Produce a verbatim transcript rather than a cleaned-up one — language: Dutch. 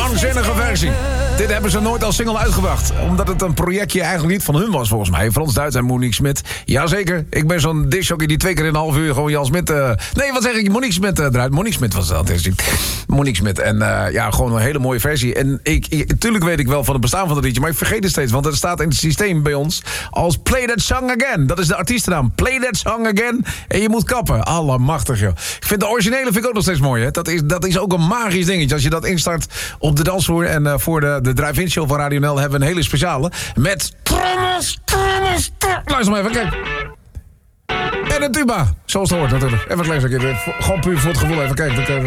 Waanzinnige versie. Dit hebben ze nooit als single uitgebracht. Omdat het een projectje eigenlijk niet van hun was, volgens mij. Frans Duits en Monique Smit. Jazeker, ik ben zo'n discjockey die twee keer in een half uur gewoon Jan Smit... Uh... Nee, wat zeg ik? Monique Smit uh, eruit. Monique Smit was dat. Monique Smit. En uh, ja, gewoon een hele mooie versie. En ik, ik, tuurlijk weet ik wel van het bestaan van het liedje, maar ik vergeet het steeds. Want het staat in het systeem bij ons als Play That Song Again. Dat is de artiestennaam. Play That Song Again. En je moet kappen. Allemachtig, joh. Ik vind de originele vind ik ook nog steeds mooi, hè. Dat is, dat is ook een magisch dingetje. Als je dat instart op de dansvloer. En uh, voor de, de drive-in show van Radio N L hebben we een hele speciale. Met trommels, trommels, trommels. Luister maar even, kijk. En een tuba. Zoals het hoort natuurlijk. Even een klein stukje. Gewoon puur voor het gevoel. Even kijken.